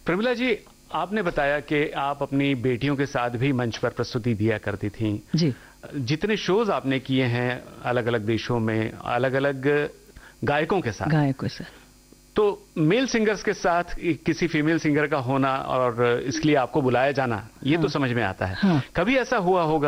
प्रमिला जी, आपने बताया कि आप अपनी बेटियों के साथ भी मंच पर प्रस्तुति दिया करती थीं। जी। जितने शोज आपने किए हैं अलग अलग देशों में, अलग अलग गायकों के साथ, तो मेल सिंगर्स के साथ किसी फीमेल सिंगर का होना और इसके लिए आपको बुलाया जाना, ये तो समझ में आता है। कभी ऐसा हुआ होगा